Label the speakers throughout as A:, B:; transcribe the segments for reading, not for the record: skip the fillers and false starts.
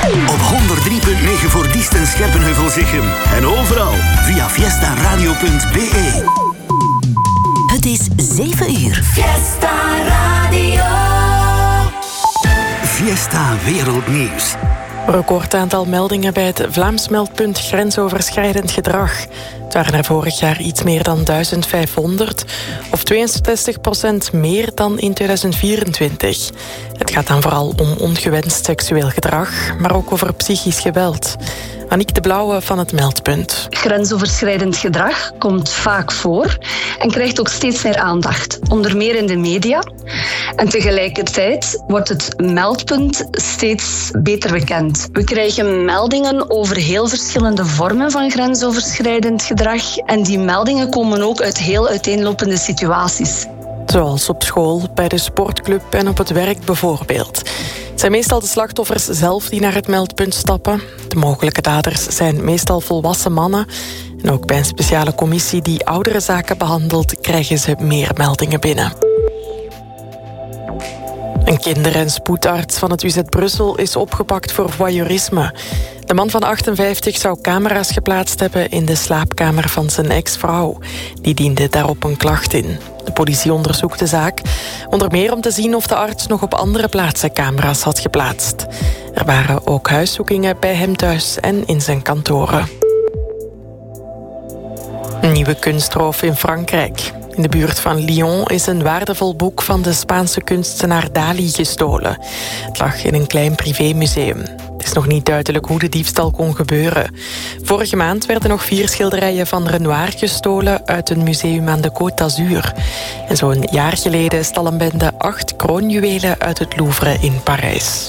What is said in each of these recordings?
A: Op 103.9 voor Diest en Scherpenheuvel-Zichem. En overal via fiestaradio.be.
B: Het is 7 uur.
C: Fiesta Radio.
A: Fiesta Wereldnieuws.
D: Record aantal meldingen bij het Vlaams meldpunt grensoverschrijdend gedrag. Het waren er vorig jaar iets meer dan 1500, of 62% meer dan in 2024. Het gaat dan vooral om ongewenst seksueel gedrag, maar ook over psychisch geweld. Aniek de Blauwe van het meldpunt.
E: Grensoverschrijdend gedrag komt vaak voor en krijgt ook steeds meer aandacht, onder meer in de media. En tegelijkertijd wordt het meldpunt steeds beter bekend. We krijgen meldingen over heel verschillende vormen van grensoverschrijdend gedrag en die meldingen komen ook uit heel uiteenlopende situaties.
D: Zoals op school, bij de sportclub en op het werk bijvoorbeeld. Het zijn meestal de slachtoffers zelf die naar het meldpunt stappen. De mogelijke daders zijn meestal volwassen mannen. En ook bij een speciale commissie die oudere zaken behandelt, krijgen ze meer meldingen binnen. Een kinder- en spoedarts van het UZ Brussel is opgepakt voor voyeurisme. De man van 58 zou camera's geplaatst hebben in de slaapkamer van zijn ex-vrouw. Die diende daarop een klacht in. De politie onderzoekt de zaak, onder meer om te zien of de arts nog op andere plaatsen camera's had geplaatst. Er waren ook huiszoekingen bij hem thuis en in zijn kantoren. Een nieuwe kunstroof in Frankrijk. In de buurt van Lyon is een waardevol boek van de Spaanse kunstenaar Dali gestolen. Het lag in een klein privémuseum. Het is nog niet duidelijk hoe de diefstal kon gebeuren. Vorige maand werden nog 4 schilderijen van Renoir gestolen uit een museum aan de Côte d'Azur. En zo'n jaar geleden stal een bende 8 kroonjuwelen uit het Louvre in Parijs.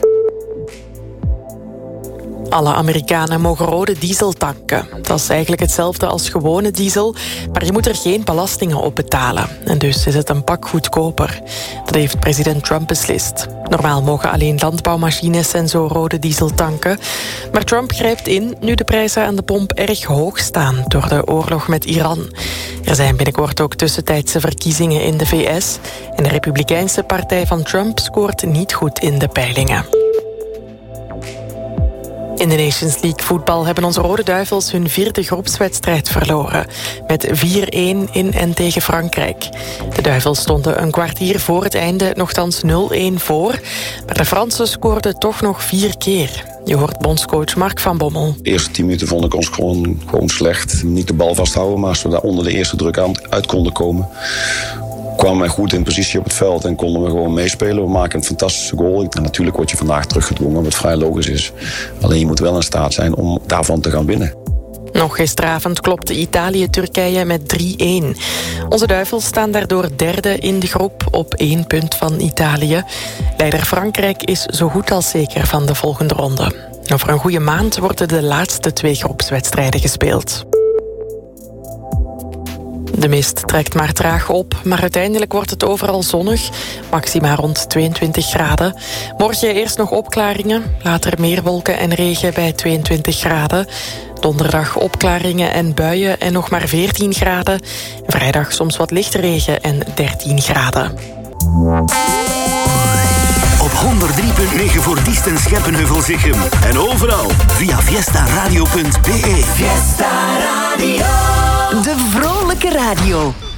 D: Alle Amerikanen mogen rode diesel tanken. Dat is eigenlijk hetzelfde als gewone diesel, maar je moet er geen belastingen op betalen. En dus is het een pak goedkoper. Dat heeft president Trump beslist. Normaal mogen alleen landbouwmachines en zo rode diesel tanken. Maar Trump grijpt in nu de prijzen aan de pomp erg hoog staan door de oorlog met Iran. Er zijn binnenkort ook tussentijdse verkiezingen in de VS. En de Republikeinse partij van Trump scoort niet goed in de peilingen. In de Nations League voetbal hebben onze Rode Duivels hun 4e groepswedstrijd verloren. Met 4-1 in en tegen Frankrijk. De Duivels stonden een kwartier voor het einde nogthans 0-1 voor. Maar de Fransen scoorden toch nog 4 keer. Je hoort bondscoach Mark van Bommel.
F: De eerste 10 minuten vond ik ons gewoon slecht. Niet de bal vasthouden, maar als we daar onder de eerste druk uit konden komen, kwamen wij goed in positie op het veld en konden we gewoon meespelen. We maken een fantastische goal. En natuurlijk word je vandaag teruggedwongen, wat vrij logisch is. Alleen je moet wel in staat zijn om daarvan te gaan winnen.
D: Nog gisteravond klopte Italië-Turkije met 3-1. Onze Duivels staan daardoor 3e in de groep op 1 punt van Italië. Leider Frankrijk is zo goed als zeker van de volgende ronde. Over een goede maand worden de laatste 2 groepswedstrijden gespeeld. De mist trekt maar traag op, maar uiteindelijk wordt het overal zonnig. Maxima rond 22 graden. Morgen eerst nog opklaringen, later meer wolken en regen bij 22 graden. Donderdag opklaringen en buien en nog maar 14 graden. Vrijdag soms wat lichte regen en 13 graden.
A: Op 103.9 voor Diest en Scherpenheuvel-Zichem. En overal via fiestaradio.be.
C: Fiesta Radio.
B: De vrolijke radio.